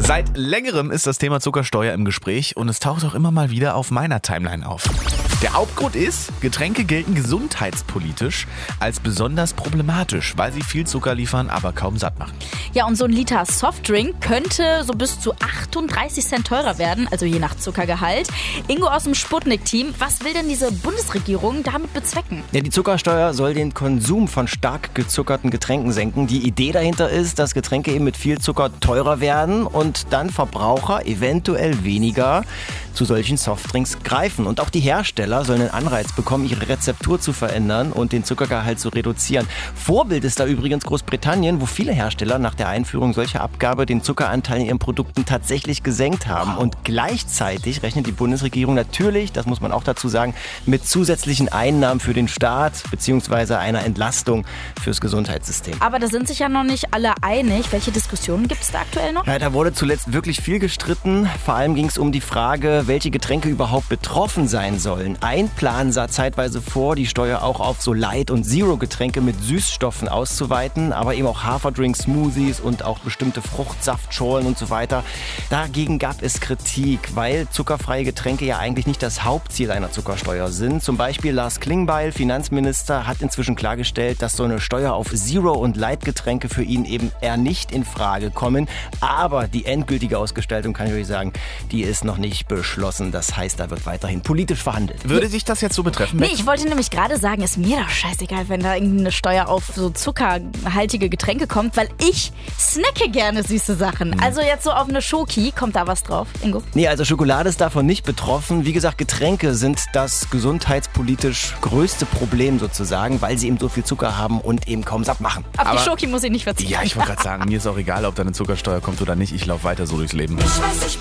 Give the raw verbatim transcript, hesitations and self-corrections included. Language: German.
Seit längerem ist das Thema Zuckersteuer im Gespräch und es taucht auch immer mal wieder auf meiner Timeline auf. Der Hauptgrund ist, Getränke gelten gesundheitspolitisch als besonders problematisch, weil sie viel Zucker liefern, aber kaum satt machen. Ja, und so ein Liter Softdrink könnte so bis zu achtunddreißig Cent teurer werden, also je nach Zuckergehalt. Ingo aus dem Sputnik-Team, was will denn diese Bundesregierung damit bezwecken? Ja, die Zuckersteuer soll den Konsum von stark gezuckerten Getränken senken. Die Idee dahinter ist, dass Getränke eben mit viel Zucker teurer werden und dann Verbraucher eventuell weniger zu solchen Softdrinks greifen. Und auch die Hersteller sollen einen Anreiz bekommen, ihre Rezeptur zu verändern und den Zuckergehalt zu reduzieren. Vorbild ist da übrigens Großbritannien, wo viele Hersteller nach der Einführung solcher Abgabe den Zuckeranteil in ihren Produkten tatsächlich gesenkt haben. Wow. Und gleichzeitig rechnet die Bundesregierung natürlich, das muss man auch dazu sagen, mit zusätzlichen Einnahmen für den Staat bzw. einer Entlastung fürs Gesundheitssystem. Aber da sind sich ja noch nicht alle einig. Welche Diskussionen gibt es da aktuell noch? Ja, da wurde zuletzt wirklich viel gestritten. Vor allem ging es um die Frage, welche Getränke überhaupt betroffen sein sollen. Ein Plan sah zeitweise vor, die Steuer auch auf so Light- und Zero-Getränke mit Süßstoffen auszuweiten, aber eben auch Haferdrink, Smoothies und auch bestimmte Fruchtsaftschorlen und so weiter. Dagegen gab es Kritik, weil zuckerfreie Getränke ja eigentlich nicht das Hauptziel einer Zuckersteuer sind. Zum Beispiel Lars Klingbeil, Finanzminister, hat inzwischen klargestellt, dass so eine Steuer auf Zero- und Light-Getränke für ihn eben eher nicht in Frage kommen. Aber die endgültige Ausgestaltung, kann ich euch sagen, die ist noch nicht beschlossen. Das heißt, da wird weiterhin politisch verhandelt. Würde sich das jetzt so betreffen? Nee, ich wollte nämlich gerade sagen, ist mir doch scheißegal, wenn da irgendeine Steuer auf so zuckerhaltige Getränke kommt, weil ich snacke gerne süße Sachen. Mhm. Also jetzt so auf eine Schoki, kommt da was drauf, Ingo? Nee, also Schokolade ist davon nicht betroffen. Wie gesagt, Getränke sind das gesundheitspolitisch größte Problem sozusagen, weil sie eben so viel Zucker haben und eben kaum satt machen. Auf Aber die Schoki muss ich nicht verzichten. Ja, ich wollte gerade sagen, mir ist auch egal, ob da eine Zuckersteuer kommt oder nicht. Ich laufe weiter so durchs Leben. Ich weiß, ich